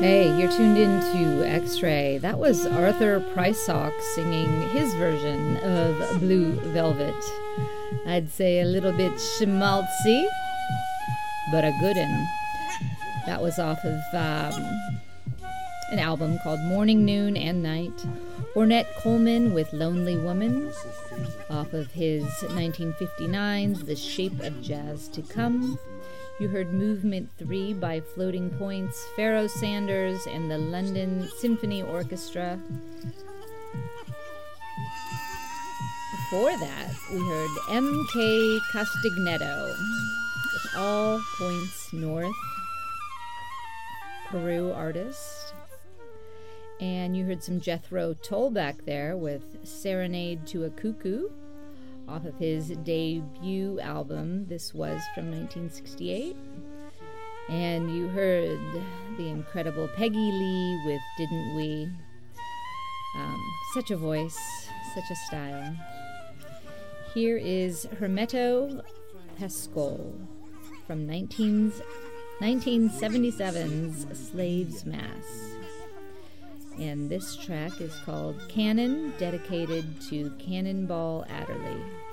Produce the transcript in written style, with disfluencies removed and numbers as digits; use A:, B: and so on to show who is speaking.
A: Hey, you're tuned into X-Ray. That was Arthur Prysock singing his version of Blue Velvet. I'd say a little bit schmaltzy, but a good one. That was off of an album called Morning, Noon, and Night. Ornette Coleman with Lonely Woman, off of his 1959's The Shape of Jazz to Come. You heard Movement 3 by Floating Points, Pharoah Sanders, and the London Symphony Orchestra. Before that, we heard M.K. Castagnetto with All Points North, Peru artist. And you heard some Jethro Tull back there with Serenade to a Cuckoo, off of his debut album. This was from 1968. And you heard the incredible Peggy Lee with Didn't We? Such a voice, such a style. Here is Hermeto Pascoal from 1977's Slaves Mass. And this track is called Cannon, dedicated to Cannonball Adderley.